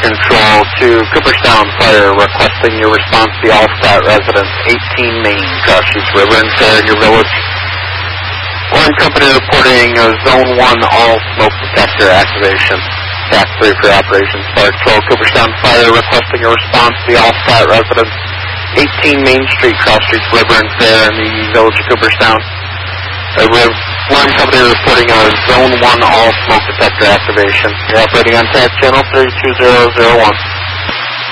control to Cooperstown Fire, requesting your response to the Allstat residence, 18 Main, Cross Streets River and Fair in your village. Alarm company reporting a Zone 1 all smoke detector activation. Task 3 for operations. Fire Control, Cooperstown Fire, requesting a response to the Allstat residence, 18 Main Street, Cross Streets River and Fair in the village of Cooperstown. Alarm company reporting a Zone 1 all smoke detector activation. You're operating on task channel 32001.